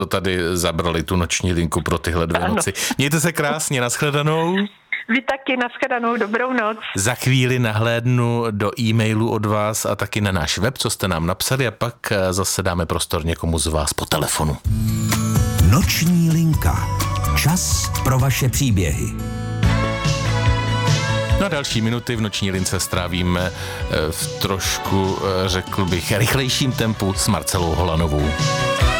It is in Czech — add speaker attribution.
Speaker 1: to tady zabrali tu noční linku pro tyhle 2 noci. Mějte se krásně, nashledanou.
Speaker 2: Vy taky, nashledanou, dobrou noc.
Speaker 1: Za chvíli nahlédnu do e-mailu od vás a taky na náš web, co jste nám napsali, a pak zase dáme prostor někomu z vás po telefonu.
Speaker 3: Noční linka. Čas pro vaše příběhy.
Speaker 1: No a další minuty v noční lince strávíme v trošku, řekl bych, rychlejším tempu s Marcelou Holanovou.